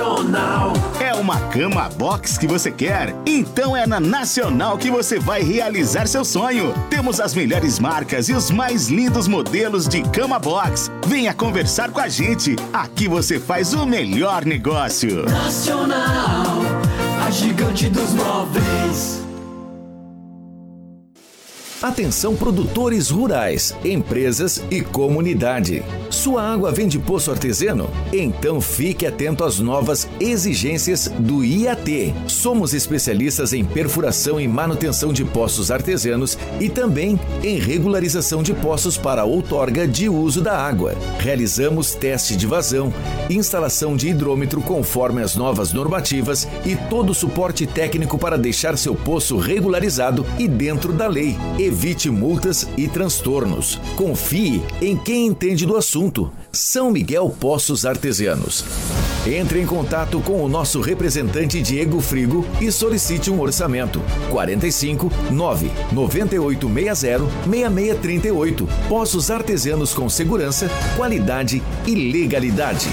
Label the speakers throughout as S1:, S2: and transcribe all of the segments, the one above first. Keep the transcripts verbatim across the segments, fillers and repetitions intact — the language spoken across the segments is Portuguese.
S1: Nacional.
S2: É uma cama box que você quer? Então é na Nacional que você vai realizar seu sonho. Temos as melhores marcas e os mais lindos modelos de cama box. Venha conversar com a gente. Aqui você faz o melhor negócio.
S1: Nacional, a gigante dos móveis.
S3: Atenção produtores rurais, empresas e comunidade. Sua água vem de poço artesiano? Então fique atento às novas exigências do I A T. Somos especialistas em perfuração e manutenção de poços artesianos e também em regularização de poços para outorga de uso da água. Realizamos teste de vazão, instalação de hidrômetro conforme as novas normativas e todo o suporte técnico para deixar seu poço regularizado e dentro da lei. Evite multas e transtornos. Confie em quem entende do assunto. São Miguel Poços Artesianos. Entre em contato com o nosso representante Diego Frigo e solicite um orçamento. quarenta e cinco, nove, noventa e oito sessenta, sessenta e seis trinta e oito. Poços Artesianos com segurança, qualidade e legalidade.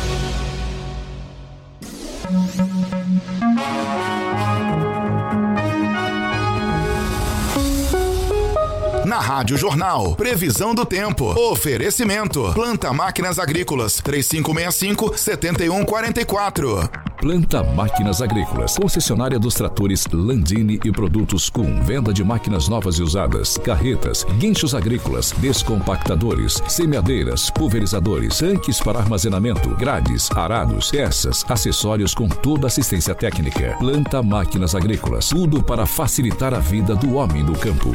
S4: Na Rádio Jornal, previsão do tempo. Oferecimento. Planta Máquinas Agrícolas. três cinco seis cinco, sete um quatro quatro.
S5: Planta Máquinas Agrícolas. Concessionária dos tratores Landini e produtos com venda de máquinas novas e usadas, carretas, guinchos agrícolas, descompactadores, semeadeiras, pulverizadores, tanques para armazenamento, grades, arados, peças, acessórios com toda assistência técnica. Planta Máquinas Agrícolas. Tudo para facilitar a vida do homem do campo.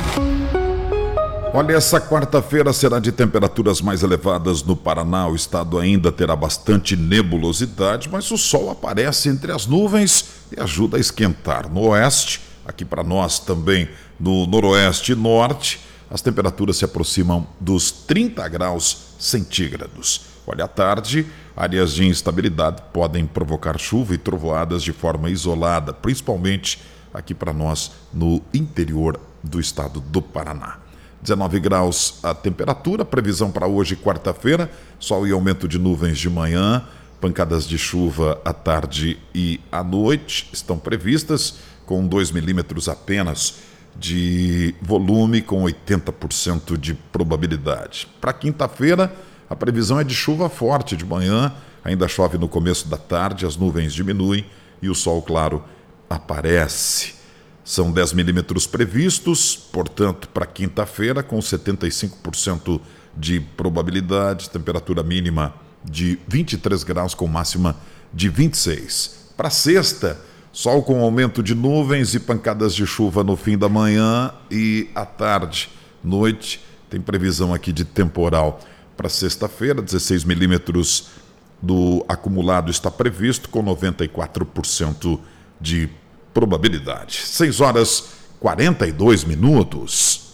S6: Olha, essa quarta-feira será de temperaturas mais elevadas no Paraná. O estado ainda terá bastante nebulosidade, mas o sol aparece entre as nuvens e ajuda a esquentar. No oeste, aqui para nós também no noroeste e norte, as temperaturas se aproximam dos trinta graus centígrados. Olha, à tarde, áreas de instabilidade podem provocar chuva e trovoadas de forma isolada, principalmente aqui para nós no interior do estado do Paraná. dezenove graus a temperatura, previsão para hoje, quarta-feira, sol e aumento de nuvens de manhã, pancadas de chuva à tarde e à noite estão previstas, com dois milímetros apenas de volume, com oitenta por cento de probabilidade. Para quinta-feira, a previsão é de chuva forte de manhã, ainda chove no começo da tarde, as nuvens diminuem e o sol, claro, aparece. São dez milímetros previstos, portanto, para quinta-feira, com setenta e cinco por cento de probabilidade, temperatura mínima de vinte e três graus, com máxima de vinte e seis. Para sexta, sol com aumento de nuvens e pancadas de chuva no fim da manhã e à tarde. Noite, tem previsão aqui de temporal. Para sexta-feira, dezesseis milímetros do acumulado está previsto, com noventa e quatro por cento de probabilidade. seis horas e quarenta e dois minutos.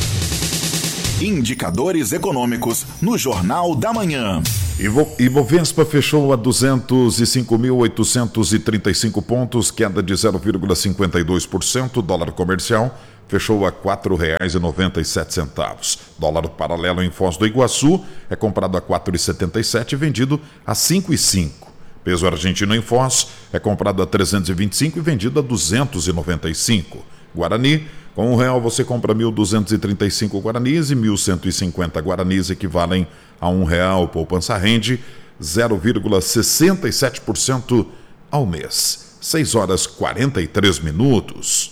S4: Indicadores econômicos no Jornal da Manhã.
S6: Ibovespa fechou a duzentos e cinco mil oitocentos e trinta e cinco pontos, queda de zero vírgula cinquenta e dois por cento. Dólar comercial fechou a quatro reais e noventa e sete centavos. Dólar paralelo em Foz do Iguaçu é comprado a quatro reais e setenta e sete centavos e vendido a cinco reais e cinco centavos. Peso argentino em Foz é comprado a trezentos e vinte e cinco e vendido a duzentos e noventa e cinco. Guarani, com um real você compra mil duzentos e trinta e cinco guaranis e mil cento e cinquenta guaranis equivalem a um real. Poupança rende zero vírgula sessenta e sete por cento ao mês. seis horas e quarenta e três minutos.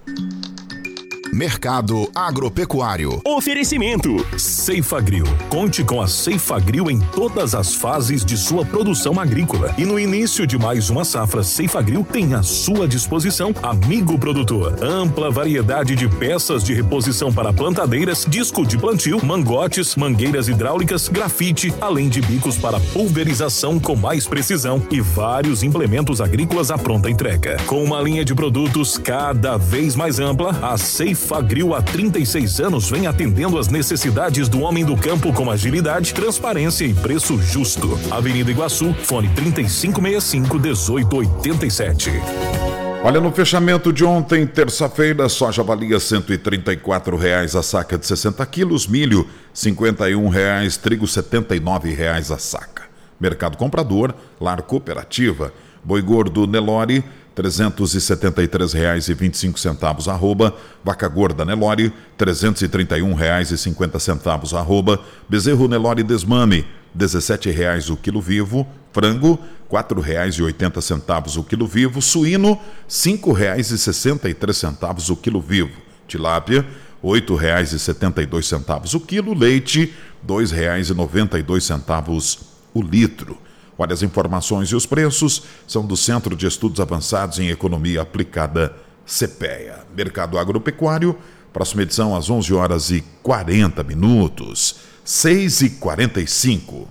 S4: Mercado agropecuário.
S5: Oferecimento Ceifagrill. Conte com a Ceifagrill em todas as fases de sua produção agrícola. E no início de mais uma safra, Ceifagrill tem à sua disposição amigo produtor. Ampla variedade de peças de reposição para plantadeiras, disco de plantio, mangotes, mangueiras hidráulicas, grafite, além de bicos para pulverização com mais precisão e vários implementos agrícolas à pronta entrega. Com uma linha de produtos cada vez mais ampla, a Ceifagrill Ceifagrill há trinta e seis anos vem atendendo às necessidades do homem do campo com agilidade, transparência e preço justo. Avenida Iguaçu, fone trinta e cinco sessenta e cinco, dezoito oitenta e sete.
S6: Olha, no fechamento de ontem, terça-feira, soja valia cento e trinta e quatro reais a saca de sessenta quilos, milho cinquenta e um reais, trigo setenta e nove reais a saca. Mercado Comprador, Lar Cooperativa, boi gordo Nelore, trezentos e setenta e três reais e vinte e cinco centavos arroba, vaca gorda Nelore, trezentos e trinta e um reais e cinquenta centavos arroba, bezerro Nelore Desmame, dezessete reais o quilo vivo, frango, quatro reais e oitenta centavos o quilo vivo, suíno, cinco reais e sessenta e três centavos o quilo vivo, tilápia, oito reais e setenta e dois centavos o quilo, leite, dois reais e noventa e dois centavos o litro. Olha, as informações e os preços são do Centro de Estudos Avançados em Economia Aplicada, CEPEA. Mercado Agropecuário, próxima edição às onze horas e quarenta minutos, seis e quarenta e cinco.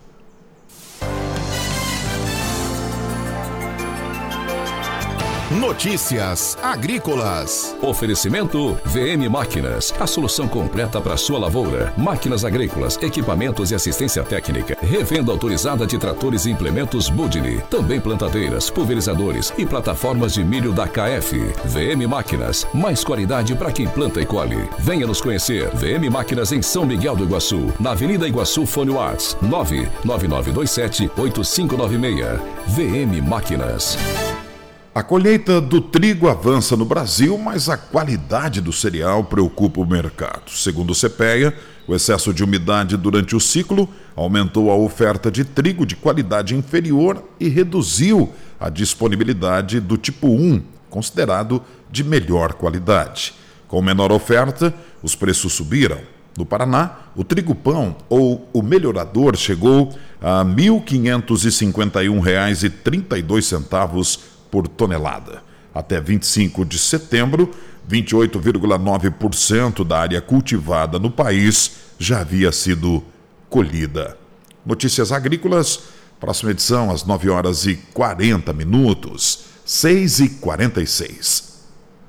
S4: Notícias agrícolas.
S7: Oferecimento V M Máquinas, a solução completa para sua lavoura. Máquinas agrícolas, equipamentos e assistência técnica. Revenda autorizada de tratores e implementos Budini. Também plantadeiras, pulverizadores e plataformas de milho da K F. V M Máquinas, mais qualidade para quem planta e colhe. Venha nos conhecer. V M Máquinas em São Miguel do Iguaçu, na Avenida Iguaçu, Fone Whats nove nove nove dois sete oito cinco nove seis. V M Máquinas.
S6: A colheita do trigo avança no Brasil, mas a qualidade do cereal preocupa o mercado. Segundo o CEPEA, o excesso de umidade durante o ciclo aumentou a oferta de trigo de qualidade inferior e reduziu a disponibilidade do tipo um, considerado de melhor qualidade. Com menor oferta, os preços subiram. No Paraná, o trigo-pão ou o melhorador chegou a mil quinhentos e cinquenta e um reais e trinta e dois centavos por tonelada. Até vinte e cinco de setembro, vinte e oito vírgula nove por cento da área cultivada no país já havia sido colhida. Notícias agrícolas, próxima edição às nove horas e quarenta minutos, seis e quarenta e seis.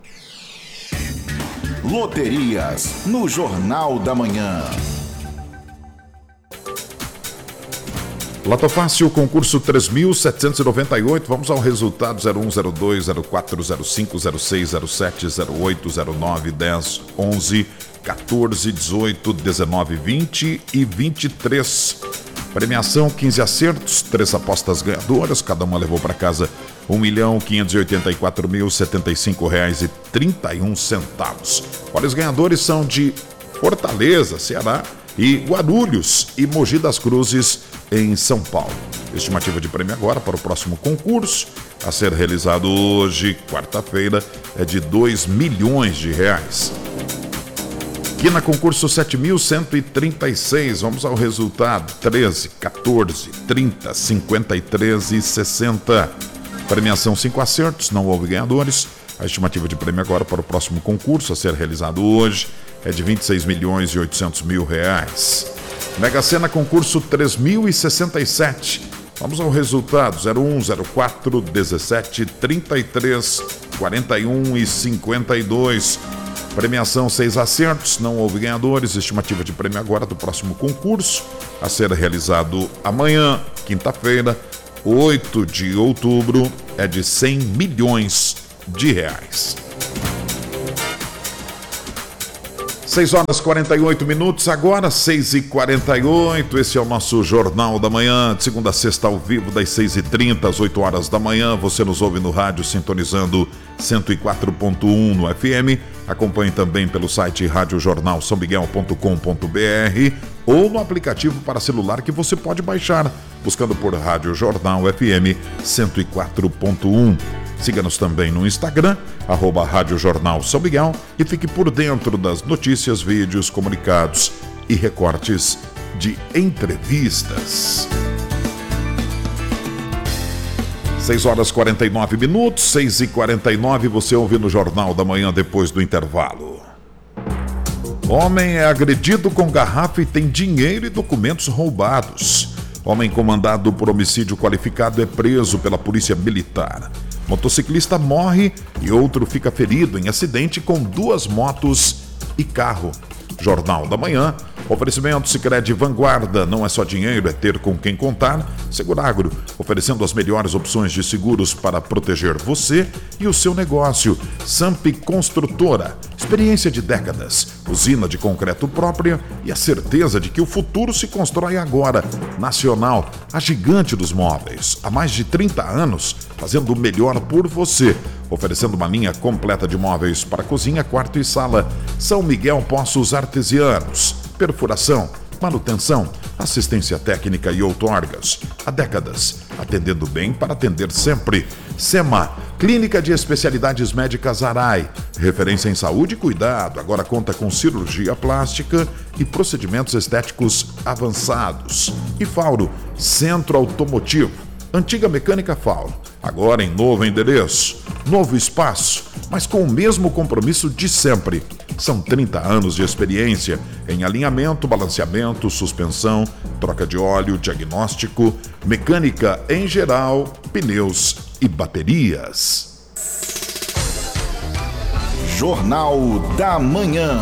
S4: Loterias no Jornal da Manhã.
S6: Loto Fácil, concurso três mil setecentos e noventa e oito. Vamos ao resultado: zero um, zero dois, zero quatro, zero cinco, zero seis, zero sete, zero oito, zero nove, dez, onze, quatorze, dezoito, dezenove, vinte e vinte e três. Premiação: quinze acertos, três apostas ganhadoras. Cada uma levou para casa um milhão quinhentos e oitenta e quatro mil setenta e cinco reais e trinta e um centavos. Olha, os ganhadores são de Fortaleza, Ceará, e Guarulhos e Mogi das Cruzes, em São Paulo. Estimativa de prêmio agora para o próximo concurso, a ser realizado hoje, quarta-feira, é de dois milhões de reais. Aqui na concurso sete mil cento e trinta e seis, vamos ao resultado: treze, quatorze, trinta, cinquenta e três e sessenta. Premiação cinco acertos, não houve ganhadores. A estimativa de prêmio agora para o próximo concurso, a ser realizado hoje, é de vinte e seis milhões e oitocentos mil reais. Mega Sena, concurso três mil e sessenta e sete. Vamos ao resultado: zero um, zero quatro, dezessete, trinta e três, quarenta e um e cinquenta e dois. Premiação seis acertos, não houve ganhadores. Estimativa de prêmio agora do próximo concurso, a ser realizado amanhã, quinta-feira, oito de outubro, é de cem milhões de reais. seis horas e quarenta e oito minutos, agora seis e quarenta e oito. Esse é o nosso Jornal da Manhã, de segunda a sexta ao vivo, das seis e trinta às oito horas da manhã. Você nos ouve no rádio sintonizando cento e quatro ponto um no F M. Acompanhe também pelo site rádio jornal são miguel ponto com ponto b r ou no aplicativo para celular que você pode baixar, buscando por Rádio Jornal F M cento e quatro ponto um. Siga-nos também no Instagram, arroba Rádio Jornal São Miguel, e fique por dentro das notícias, vídeos, comunicados e recortes de entrevistas. seis horas e quarenta e nove minutos, seis e quarenta e nove, você ouve no Jornal da Manhã depois do intervalo. Homem é agredido com garrafa e tem dinheiro e documentos roubados. Homem comandado por homicídio qualificado é preso pela Polícia Militar. Motociclista morre e outro fica ferido em acidente com duas motos e carro. Jornal da Manhã, Oferecimento Sicredi Vanguarda, não é só dinheiro, é ter com quem contar. Seguragro, oferecendo as melhores opções de seguros para proteger você e o seu negócio. Samp Construtora, experiência de décadas, usina de concreto própria e a certeza de que o futuro se constrói agora. Nacional, a gigante dos móveis, há mais de trinta anos, fazendo o melhor por você. Oferecendo uma linha completa de móveis para cozinha, quarto e sala. São Miguel Poços Artesianos, perfuração, manutenção, assistência técnica e outorgas. Há décadas, atendendo bem para atender sempre. SEMA, Clínica de Especialidades Médicas Arai, referência em saúde e cuidado, agora conta com cirurgia plástica e procedimentos estéticos avançados. E Fauro, Centro Automotivo, antiga Mecânica Fauro, agora em novo endereço, novo espaço, mas com o mesmo compromisso de sempre. São trinta anos de experiência em alinhamento, balanceamento, suspensão, troca de óleo, diagnóstico, mecânica em geral, pneus e baterias.
S8: Jornal da Manhã.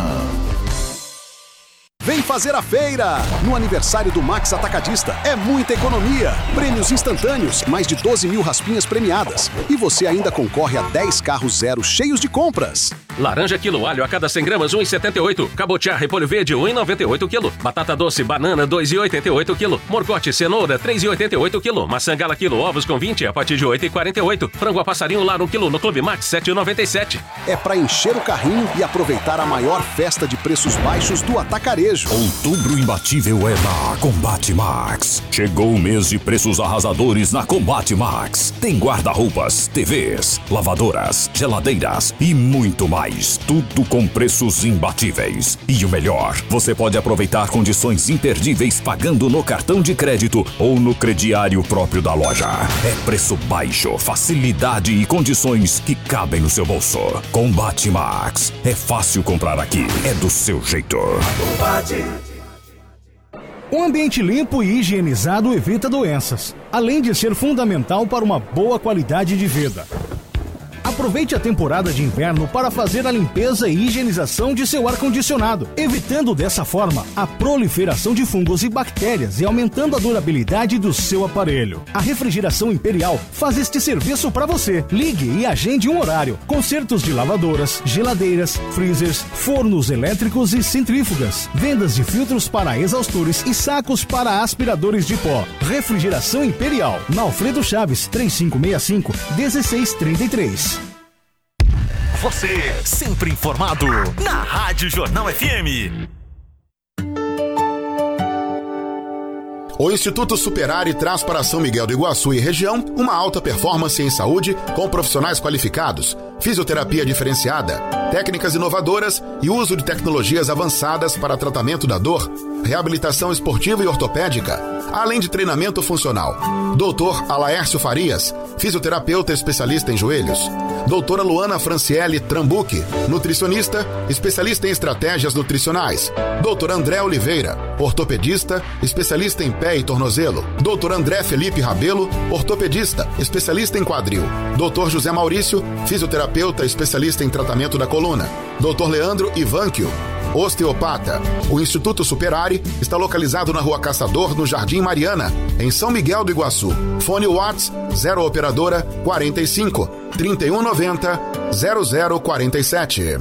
S8: Vem fazer a feira! No aniversário do Max Atacadista, é muita economia. Prêmios instantâneos, mais de doze mil raspinhas premiadas. E você ainda concorre a dez carros zero cheios de compras.
S9: Laranja quilo alho a cada cem gramas, um real e setenta e oito centavos. Cabotiá repolho verde, um real e noventa e oito centavos quilo. Batata doce banana, dois reais e oitenta e oito centavos quilo. Morgote cenoura, três reais e oitenta e oito centavos quilo. Maçã gala quilo, ovos com vinte a partir de oito reais e quarenta e oito centavos. Frango a passarinho lar um quilo no Clube Max, sete reais e noventa e sete centavos.
S8: É pra encher o carrinho e aproveitar a maior festa de preços baixos do atacarejo.
S10: Outubro imbatível é na Combate Max. Chegou o mês de preços arrasadores na Combate Max. Tem guarda-roupas, T Vs, lavadoras, geladeiras e muito mais. Tudo com preços imbatíveis. E o melhor, você pode aproveitar condições imperdíveis pagando no cartão de crédito ou no crediário próprio da loja. É preço baixo, facilidade e condições que cabem no seu bolso. Combate Max. É fácil comprar aqui. É do seu jeito. Combate.
S11: Um ambiente limpo e higienizado evita doenças, além de ser fundamental para uma boa qualidade de vida. Aproveite a temporada de inverno para fazer a limpeza e higienização de seu ar-condicionado, evitando dessa forma a proliferação de fungos e bactérias e aumentando a durabilidade do seu aparelho. A Refrigeração Imperial faz este serviço para você. Ligue e agende um horário. Consertos de lavadoras, geladeiras, freezers, fornos elétricos e centrífugas. Vendas de filtros para exaustores e sacos para aspiradores de pó. Refrigeração Imperial, na Alfredo Chaves, três cinco seis cinco, um seis três três.
S12: Você, sempre informado, na Rádio Jornal F M.
S4: O Instituto Superare traz para São Miguel do Iguaçu e região uma alta performance em saúde com profissionais qualificados, fisioterapia diferenciada, técnicas inovadoras e uso de tecnologias avançadas para tratamento da dor, reabilitação esportiva e ortopédica, além de treinamento funcional. doutor Alaércio Farias, fisioterapeuta especialista em joelhos. doutora Luana Franciele Trambuque, nutricionista, especialista em estratégias nutricionais. doutor André Oliveira, ortopedista, especialista em pé e tornozelo. doutor André Felipe Rabelo, ortopedista, especialista em quadril. doutor José Maurício, fisioterapeuta, especialista em tratamento da coluna. doutor Leandro Ivanquio, osteopata. O Instituto Superare está localizado na Rua Caçador, no Jardim Mariana, em São Miguel do Iguaçu. Fone Whats zero operadora quarenta e cinco, trinta e um noventa, zero zero quarenta e sete.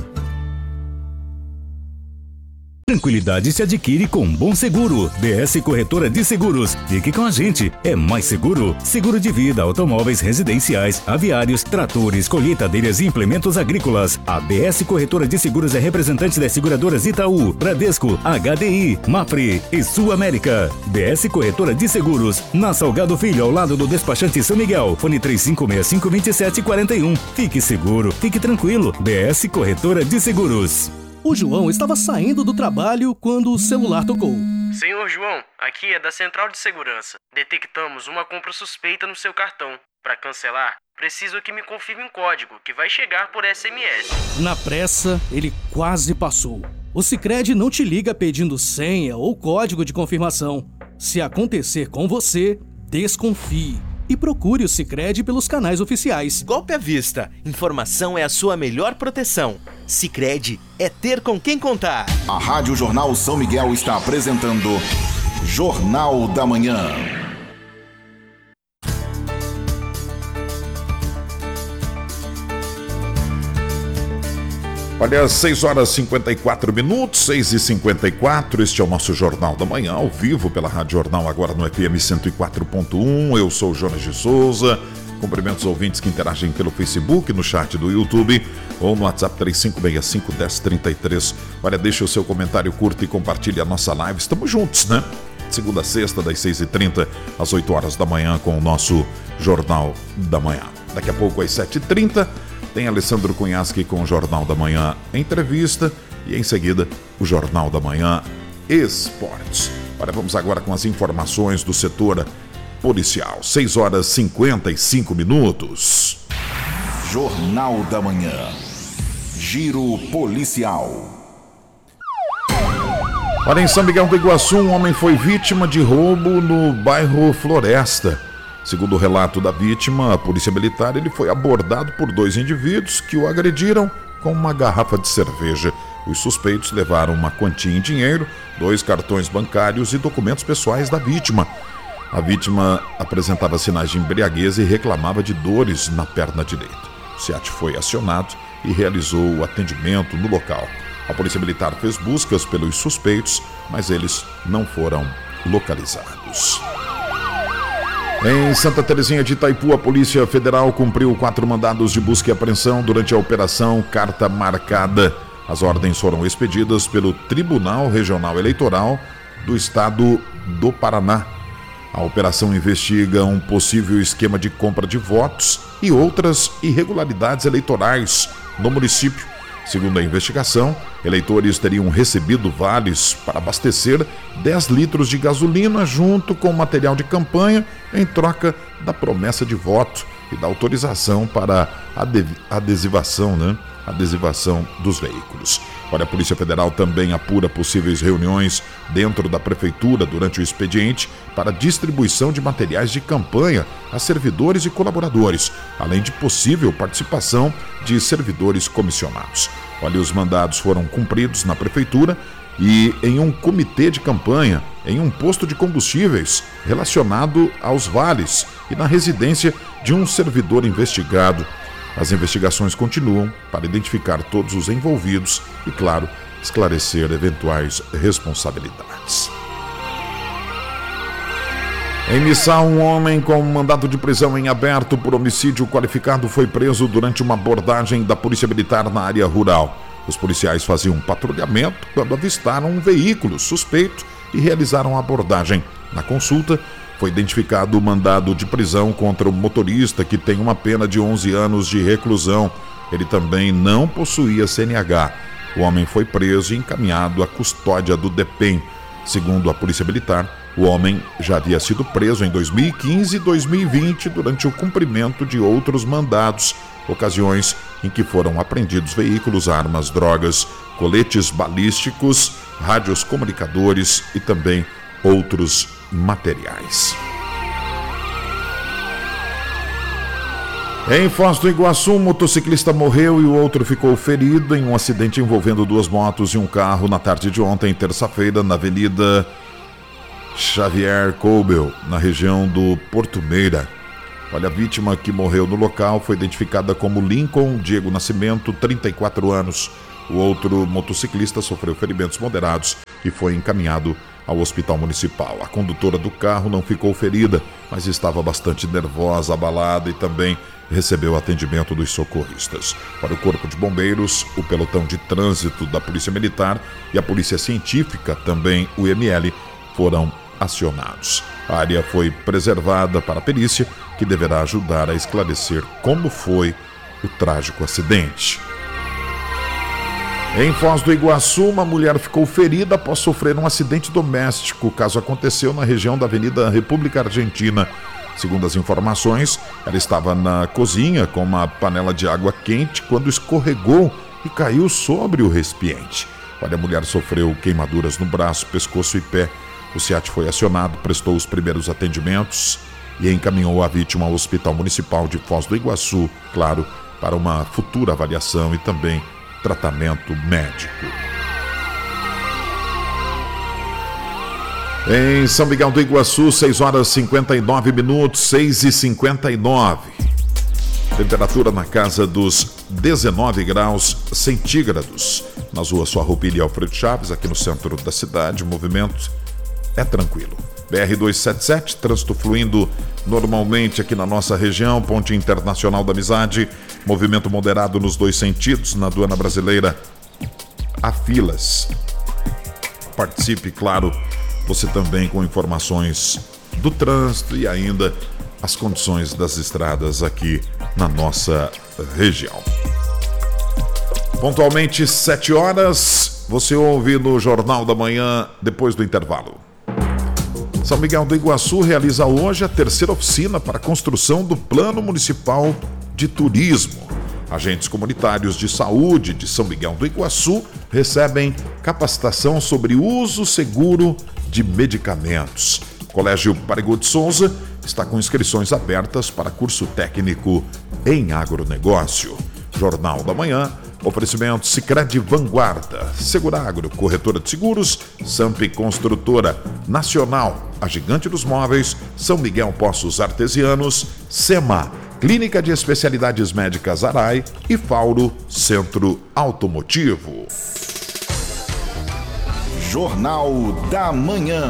S13: Tranquilidade se adquire com um bom seguro. B S Corretora de Seguros. Fique com a gente. É mais seguro. Seguro de vida, automóveis residenciais, aviários, tratores, colheitadeiras e implementos agrícolas. A B S Corretora de Seguros é representante das seguradoras Itaú, Bradesco, H D I, Mapre e Sul América. B S Corretora de Seguros. Na Salgado Filho, ao lado do despachante São Miguel. Fone três cinco seis cinco, dois sete quatro um. Fique seguro. Fique tranquilo. B S Corretora de Seguros.
S14: O João estava saindo do trabalho quando o celular tocou.
S15: Senhor João, aqui é da Central de Segurança. Detectamos uma compra suspeita no seu cartão. Para cancelar, preciso que me confirme um código que vai chegar por S M S.
S14: Na pressa, ele quase passou. O Sicredi não te liga pedindo senha ou código de confirmação. Se acontecer com você, desconfie. e procure o Sicredi pelos canais oficiais.
S16: Golpe à vista. Informação é a sua melhor proteção. Sicredi é ter com quem contar.
S17: A Rádio Jornal São Miguel está apresentando Jornal da Manhã.
S6: Olha, seis horas e cinquenta e quatro minutos, seis e cinquenta e quatro, este é o nosso Jornal da Manhã, ao vivo pela Rádio Jornal, agora no F M cento e quatro ponto um. Eu sou o Jonas de Souza. Cumprimento os ouvintes que interagem pelo Facebook, no chat do YouTube ou no WhatsApp três cinco seis cinco, um zero três três. Olha, deixa o seu comentário, curta e compartilhe a nossa live. Estamos juntos, né? Segunda a sexta, das seis e trinta às oito horas da manhã, com o nosso Jornal da Manhã. Daqui a pouco, às sete e trinta, tem Alessandro Cunhasque com o Jornal da Manhã Entrevista e, em seguida, o Jornal da Manhã Esportes. Olha, vamos agora com as informações do setor policial. seis horas e cinquenta e cinco minutos.
S17: Jornal da Manhã. Giro policial.
S6: Olha, em São Miguel do Iguaçu, um homem foi vítima de roubo no bairro Floresta. Segundo o relato da vítima, a polícia militar, ele foi abordado por dois indivíduos que o agrediram com uma garrafa de cerveja. Os suspeitos levaram uma quantia em dinheiro, dois cartões bancários e documentos pessoais da vítima. A vítima apresentava sinais de embriaguez e reclamava de dores na perna direita. O SEAT foi acionado e realizou o atendimento no local. A polícia militar fez buscas pelos suspeitos, mas eles não foram localizados. Em Santa Terezinha de Itaipu, a Polícia Federal cumpriu quatro mandados de busca e apreensão durante a Operação Carta Marcada. As ordens foram expedidas pelo Tribunal Regional Eleitoral do Estado do Paraná. A operação investiga um possível esquema de compra de votos e outras irregularidades eleitorais no município. Segundo a investigação, eleitores teriam recebido vales para abastecer dez litros de gasolina junto com material de campanha em troca da promessa de voto e da autorização para a adesivação, né? adesivação dos veículos. Olha, a Polícia Federal também apura possíveis reuniões dentro da Prefeitura durante o expediente para distribuição de materiais de campanha a servidores e colaboradores, além de possível participação de servidores comissionados. Olha, os mandados foram cumpridos na Prefeitura e em um comitê de campanha, em um posto de combustíveis relacionado aos vales e na residência de um servidor investigado. As investigações continuam para identificar todos os envolvidos e, claro, esclarecer eventuais responsabilidades. Em Missal, um homem com mandado de prisão em aberto por homicídio qualificado foi preso durante uma abordagem da Polícia Militar na área rural. Os policiais faziam um patrulhamento quando avistaram um veículo suspeito e realizaram a abordagem. Na consulta, foi identificado o mandado de prisão contra o motorista, que tem uma pena de onze anos de reclusão. Ele também não possuía C N H. O homem foi preso e encaminhado à custódia do DEPEN. Segundo a Polícia Militar, o homem já havia sido preso em dois mil e quinze e dois mil e vinte durante o cumprimento de outros mandados, ocasiões em que foram apreendidos veículos, armas, drogas, coletes balísticos, rádios comunicadores e também outros materiais. Em Foz do Iguaçu, um motociclista morreu e o outro ficou ferido em um acidente envolvendo duas motos e um carro na tarde de ontem, terça-feira, na Avenida Xavier Coubel, na região do Porto Meira. Olha, a vítima que morreu no local foi identificada como Lincoln Diego Nascimento, trinta e quatro anos. O outro motociclista sofreu ferimentos moderados e foi encaminhado ao hospital municipal. A condutora do carro não ficou ferida, mas estava bastante nervosa, abalada e também recebeu atendimento dos socorristas. Para o Corpo de Bombeiros, o pelotão de trânsito da Polícia Militar e a Polícia Científica, também o I M L, foram acionados. A área foi preservada para a perícia, que deverá ajudar a esclarecer como foi o trágico acidente. Em Foz do Iguaçu, uma mulher ficou ferida após sofrer um acidente doméstico. O caso aconteceu na região da Avenida República Argentina. Segundo as informações, ela estava na cozinha com uma panela de água quente quando escorregou e caiu sobre o recipiente. Olha, a mulher sofreu queimaduras no braço, pescoço e pé. O SEAT foi acionado, prestou os primeiros atendimentos e encaminhou a vítima ao Hospital Municipal de Foz do Iguaçu, claro, para uma futura avaliação e também tratamento médico. Em São Miguel do Iguaçu, seis horas e cinquenta e nove minutos, seis e cinquenta e nove. Temperatura na casa dos dezenove graus centígrados. Nas ruas Sua Roupilha e Alfredo Chaves, aqui no centro da cidade, o movimento é tranquilo. B R duzentos e setenta e sete, trânsito fluindo normalmente aqui na nossa região, Ponte Internacional da Amizade, movimento moderado nos dois sentidos, na aduana brasileira há filas. Participe, claro, você também com informações do trânsito e ainda as condições das estradas aqui na nossa região. Pontualmente sete horas, você ouve no Jornal da Manhã, depois do intervalo. São Miguel do Iguaçu realiza hoje a terceira oficina para a construção do Plano Municipal de Turismo. Agentes comunitários de saúde de São Miguel do Iguaçu recebem capacitação sobre uso seguro de medicamentos. O Colégio Parigô de Souza está com inscrições abertas para curso técnico em agronegócio. Jornal da Manhã, oferecimento Sicredi Vanguarda, Seguragro, corretora de seguros, Samp Construtora Nacional, a Gigante dos Móveis, São Miguel Poços Artesianos, SEMA, Clínica de Especialidades Médicas Arai e Fauro Centro Automotivo.
S17: Jornal da Manhã.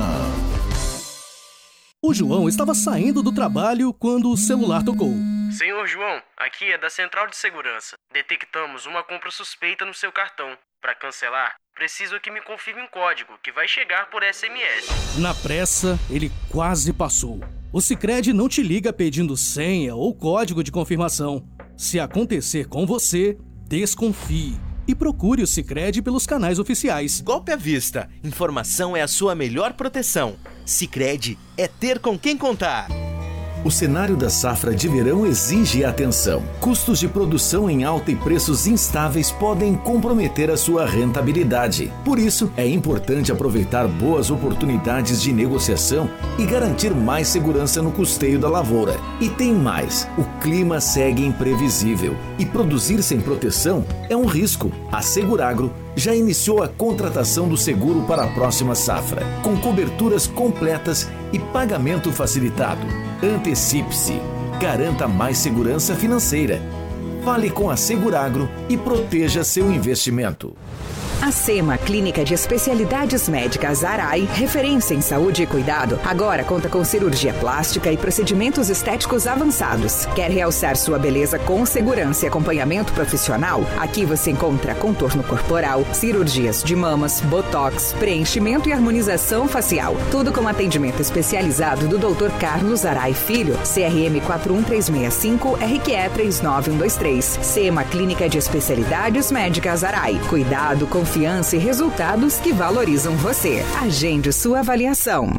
S14: O João estava saindo do trabalho quando o celular tocou.
S15: Senhor João, aqui é da Central de Segurança. Detectamos uma compra suspeita no seu cartão. Para cancelar, preciso que me confirme um código que vai chegar por S M S.
S14: Na pressa, ele quase passou. O Sicredi não te liga pedindo senha ou código de confirmação. Se acontecer com você, desconfie e procure o Sicredi pelos canais oficiais.
S16: Golpe à vista. Informação é a sua melhor proteção. Sicredi é ter com quem contar.
S3: O cenário da safra de verão exige atenção. Custos de produção em alta e preços instáveis podem comprometer a sua rentabilidade. Por isso, é importante aproveitar boas oportunidades de negociação e garantir mais segurança no custeio da lavoura. E tem mais, o clima segue imprevisível e produzir sem proteção é um risco. A Seguragro já iniciou a contratação do seguro para a próxima safra, com coberturas completas e pagamento facilitado. Antecipe-se, garanta mais segurança financeira. Fale com a Seguragro e proteja seu investimento.
S18: A SEMA, Clínica de Especialidades Médicas Arai, referência em saúde e cuidado, agora conta com cirurgia plástica e procedimentos estéticos avançados. Quer realçar sua beleza com segurança e acompanhamento profissional? Aqui você encontra contorno corporal, cirurgias de mamas, botox, preenchimento e harmonização facial. Tudo com atendimento especializado do doutor Carlos Arai Filho, C R M quatro um três seis cinco, R Q E três nove um dois três. SEMA, Clínica de Especialidades Médicas Arai. Cuidado, confiança e resultados que valorizam você. Agende sua avaliação.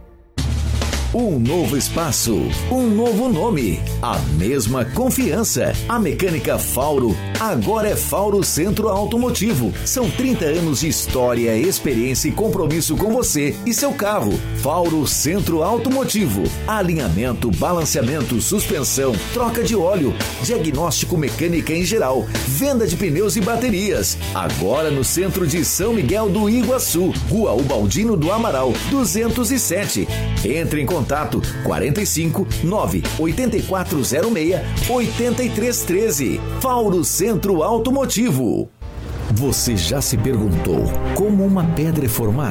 S3: Um novo espaço, um novo nome, a mesma confiança. A Mecânica Fauro agora é Fauro Centro Automotivo. São trinta anos de história, experiência e compromisso com você e seu carro. Fauro Centro Automotivo. Alinhamento, balanceamento, suspensão, troca de óleo, diagnóstico mecânica em geral, venda de pneus e baterias. Agora no centro de São Miguel do Iguaçu, Rua Ubaldino do Amaral, duzentos e sete. Entre em contato Contato quarenta e cinco, nove, oito quatro zero seis, oito três um três. Fauro Centro Automotivo. Você já se perguntou como uma pedra é formada?